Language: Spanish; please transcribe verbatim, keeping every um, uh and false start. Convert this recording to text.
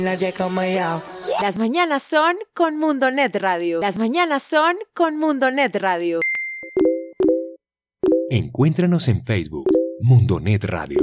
Nadie como yo. Las mañanas son con Mundonet Radio. Las mañanas son con Mundonet Radio. Encuéntranos en Facebook, Mundonet Radio.